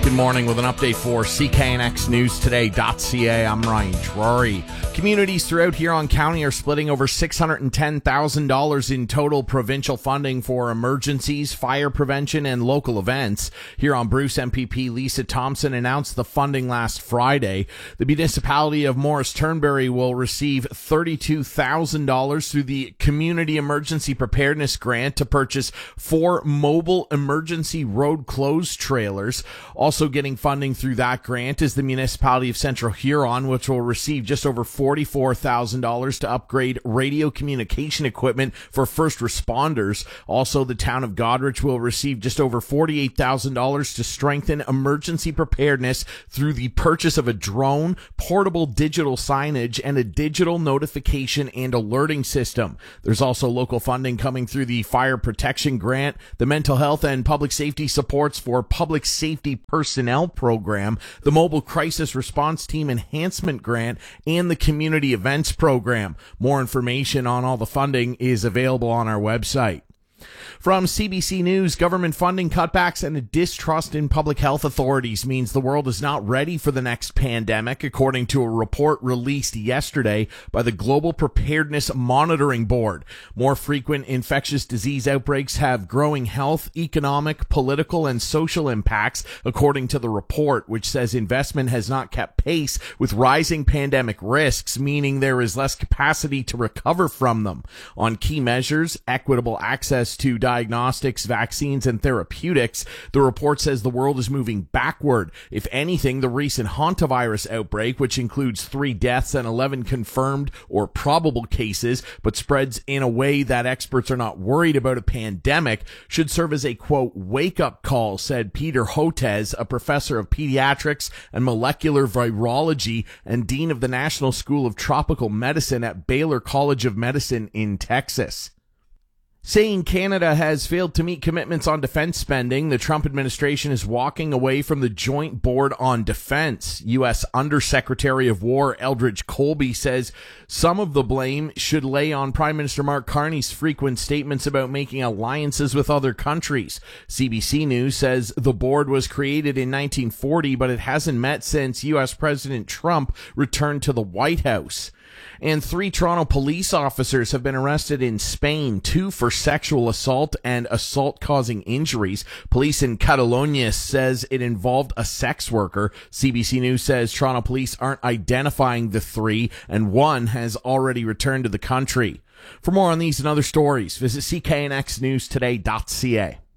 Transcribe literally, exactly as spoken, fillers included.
Good morning with an update for C K N X News Today dot C A. I'm Ryan Drury. Communities throughout Huron County are splitting over six hundred ten thousand dollars in total provincial funding for emergencies, fire prevention, and local events. Huron Bruce M P P Lisa Thompson announced the funding last Friday. The municipality of Morris Turnberry will receive thirty-two thousand dollars through the Community Emergency Preparedness Grant to purchase four mobile emergency road closed trailers. Also getting funding through that grant is the municipality of Central Huron, which will receive just over forty-four thousand dollars to upgrade radio communication equipment for first responders. Also, the town of Goderich will receive just over forty-eight thousand dollars to strengthen emergency preparedness through the purchase of a drone, portable digital signage, and a digital notification and alerting system. There's also local funding coming through the Fire Protection Grant, the Mental Health and Public Safety Supports for Public Safety Personnel Program, the Mobile Crisis Response Team Enhancement Grant, and the Community Events Program. More information on all the funding is available on our website. From C B C News, government funding cutbacks and a distrust in public health authorities means the world is not ready for the next pandemic, according to a report released yesterday by the Global Preparedness Monitoring Board. More frequent infectious disease outbreaks have growing health, economic, political, and social impacts, according to the report, which says investment has not kept pace with rising pandemic risks, meaning there is less capacity to recover from them. On key measures, equitable access to diagnostics, vaccines, and therapeutics, the report says the world is moving backward. If anything, the recent hantavirus outbreak, which includes three deaths and eleven confirmed or probable cases, but spreads in a way that experts are not worried about a pandemic, should serve as a, quote, wake-up call, said Peter Hotez, a professor of pediatrics and molecular virology and dean of the National School of Tropical Medicine at Baylor College of Medicine in Texas. Saying Canada has failed to meet commitments on defense spending, the Trump administration is walking away from the Joint Board on Defense. U S Undersecretary of War Eldridge Colby says some of the blame should lay on Prime Minister Mark Carney's frequent statements about making alliances with other countries. C B C News says the board was created in nineteen forty, but it hasn't met since U S President Trump returned to the White House. And three Toronto police officers have been arrested in Spain, two for sexual assault and assault causing injuries. Police in Catalonia says it involved a sex worker. C B C News says Toronto police aren't identifying the three, and one has already returned to the country. For more on these and other stories, visit C K N X News Today dot C A.